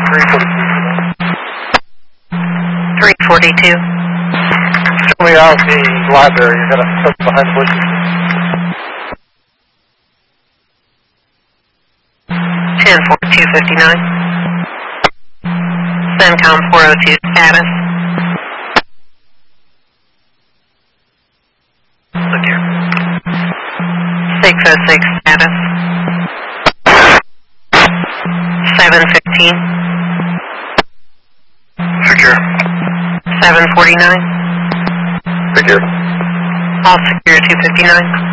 342. Certainly out of the library. You're going to put behind the bushes. 10-4-259. CENTCOM 402 status. Look here. 606 status. 715. Secure. 749. Secure. All secure 259.